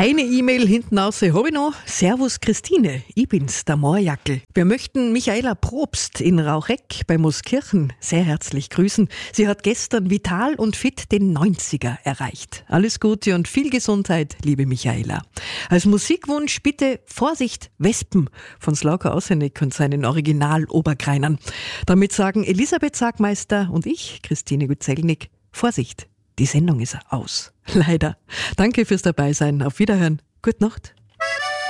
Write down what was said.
Eine E-Mail hinten raus habe ich noch. Servus Christine, ich bin's, der Moorjackel. Wir möchten Michaela Probst in Raucheck bei Mooskirchen sehr herzlich grüßen. Sie hat gestern vital und fit den 90er erreicht. Alles Gute und viel Gesundheit, liebe Michaela. Als Musikwunsch bitte Vorsicht, Wespen von Slauka Ausenek und seinen Original-Oberkreinern. Damit sagen Elisabeth Sagmeister und ich, Christine Gutzelnik, Vorsicht, die Sendung ist aus. Leider. Danke fürs Dabeisein. Auf Wiederhören. Gute Nacht.